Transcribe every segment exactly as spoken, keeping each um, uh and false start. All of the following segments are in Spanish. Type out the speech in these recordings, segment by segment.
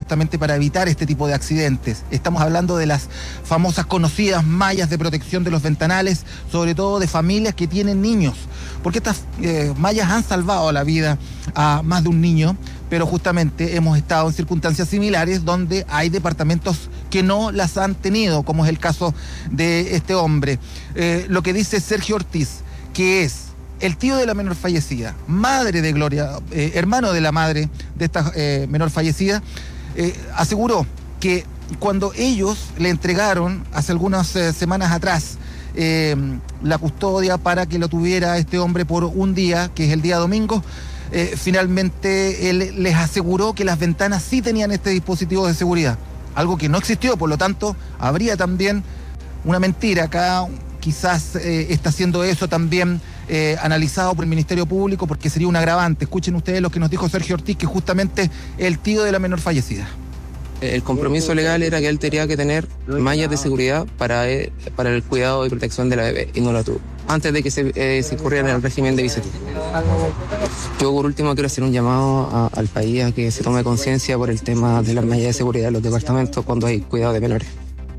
justamente para evitar este tipo de accidentes. Estamos hablando de las famosas conocidas mallas de protección de los ventanales, sobre todo de familias que tienen niños, porque estas eh, mallas han salvado la vida a más de un niño, pero justamente hemos estado en circunstancias similares donde hay departamentos que no las han tenido, como es el caso de este hombre. Eh, lo que dice Sergio Ortiz, que es el tío de la menor fallecida, madre de Gloria, eh, hermano de la madre de esta eh, menor fallecida, eh, aseguró que cuando ellos le entregaron hace algunas eh, semanas atrás eh, la custodia para que lo tuviera este hombre por un día, que es el día domingo, eh, finalmente él les aseguró que las ventanas sí tenían este dispositivo de seguridad, algo que no existió, por lo tanto habría también una mentira acá. Quizás eh, está haciendo eso también eh, analizado por el Ministerio Público, porque sería un agravante. Escuchen ustedes lo que nos dijo Sergio Ortiz, que es justamente el tío de la menor fallecida. El compromiso legal era que él tenía que tener mallas de seguridad para, él, para el cuidado y protección de la bebé, y no la tuvo, antes de que se, eh, se incurriera en el régimen de visita. Yo por último quiero hacer un llamado a, al país a que se tome conciencia por el tema de las mallas de seguridad en los departamentos cuando hay cuidado de menores.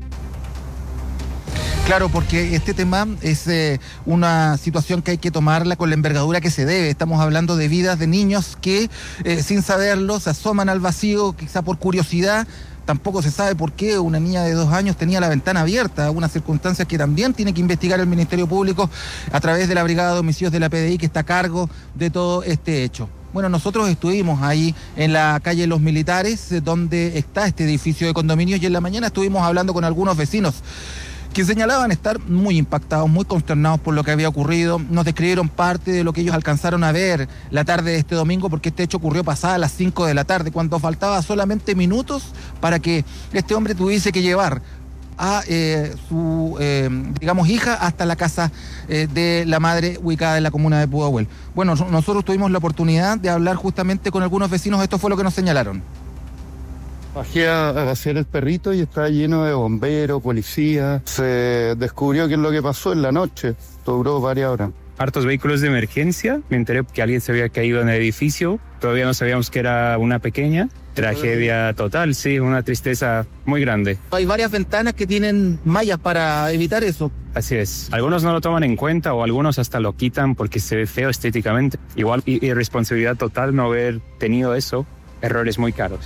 Claro, porque este tema es eh, una situación que hay que tomarla con la envergadura que se debe. Estamos hablando de vidas de niños que eh, sin saberlo se asoman al vacío, quizá por curiosidad. Tampoco se sabe por qué una niña de dos años tenía la ventana abierta, una circunstancia que también tiene que investigar el Ministerio Público a través de la Brigada de Homicidios de la P D I, que está a cargo de todo este hecho. Bueno, nosotros estuvimos ahí en la calle Los Militares, donde está este edificio de condominios, y en la mañana estuvimos hablando con algunos vecinos que señalaban estar muy impactados, muy consternados por lo que había ocurrido. Nos describieron parte de lo que ellos alcanzaron a ver la tarde de este domingo, porque este hecho ocurrió pasada las cinco de la tarde, cuando faltaba solamente minutos para que este hombre tuviese que llevar a eh, su, eh, digamos, hija hasta la casa eh, de la madre ubicada en la comuna de Pudahuel. Bueno, nosotros tuvimos la oportunidad de hablar justamente con algunos vecinos. Esto fue lo que nos señalaron. Bajé a hacer el perrito y estaba lleno de bomberos, policías. Se descubrió qué es lo que pasó en la noche. Duró varias horas. Hartos vehículos de emergencia. Me enteré que alguien se había caído en el edificio. Todavía no sabíamos que era una pequeña. Tragedia total, sí, una tristeza muy grande. Hay varias ventanas que tienen mallas para evitar eso. Así es. Algunos no lo toman en cuenta o algunos hasta lo quitan porque se ve feo estéticamente. Igual irresponsabilidad total no haber tenido eso. Errores muy caros.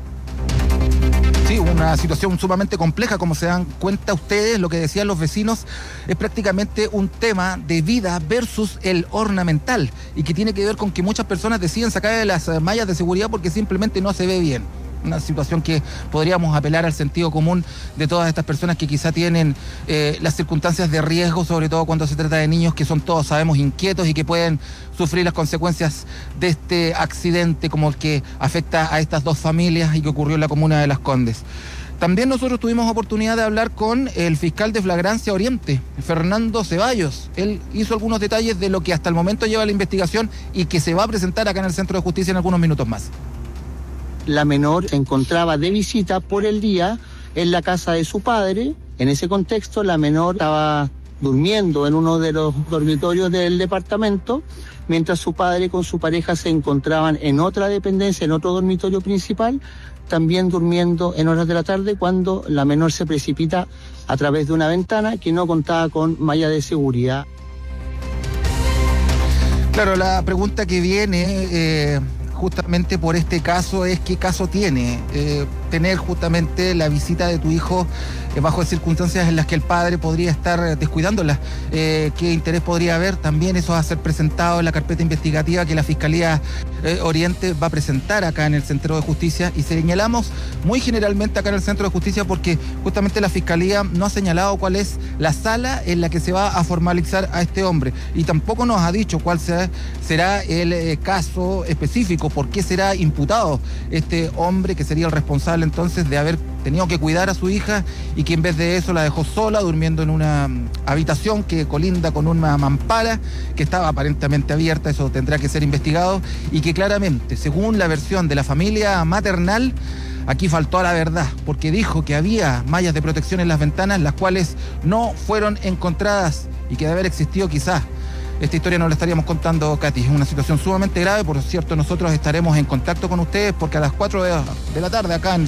Sí, una situación sumamente compleja, como se dan cuenta ustedes. Lo que decían los vecinos es prácticamente un tema de vida versus el ornamental, y que tiene que ver con que muchas personas deciden sacar de las mallas de seguridad porque simplemente no se ve bien. Una situación que podríamos apelar al sentido común de todas estas personas que quizá tienen eh, las circunstancias de riesgo, sobre todo cuando se trata de niños que son todos, sabemos, inquietos y que pueden sufrir las consecuencias de este accidente como el que afecta a estas dos familias y que ocurrió en la comuna de Las Condes. También nosotros tuvimos oportunidad de hablar con el fiscal de Flagrancia Oriente, Fernando Ceballos. Él hizo algunos detalles de lo que hasta el momento lleva la investigación y que se va a presentar acá en el Centro de Justicia en algunos minutos más. La menor se encontraba de visita por el día en la casa de su padre. En ese contexto, la menor estaba durmiendo en uno de los dormitorios del departamento, mientras su padre con su pareja se encontraban en otra dependencia, en otro dormitorio principal, también durmiendo en horas de la tarde, cuando la menor se precipita a través de una ventana que no contaba con malla de seguridad. Claro, la pregunta que viene eh, justamente por este caso es qué caso tiene eh, tener justamente la visita de tu hijo eh, bajo circunstancias en las que el padre podría estar descuidándola. Eh, ¿Qué interés podría haber? También eso va a ser presentado en la carpeta investigativa que la Fiscalía eh, Oriente va a presentar acá en el Centro de Justicia, y señalamos muy generalmente acá en el Centro de Justicia porque justamente la Fiscalía no ha señalado cuál es la sala en la que se va a formalizar a este hombre, y tampoco nos ha dicho cuál será, será el eh, caso específico, por qué será imputado este hombre que sería el responsable entonces de haber tenido que cuidar a su hija y que en vez de eso la dejó sola durmiendo en una habitación que colinda con una mampara que estaba aparentemente abierta. Eso tendrá que ser investigado, y que claramente, según la versión de la familia maternal, aquí faltó a la verdad, porque dijo que había mallas de protección en las ventanas, las cuales no fueron encontradas, y que de haber existido quizás esta historia no la estaríamos contando, Katy. Es una situación sumamente grave. Por cierto, nosotros estaremos en contacto con ustedes porque a las cuatro de la tarde acá en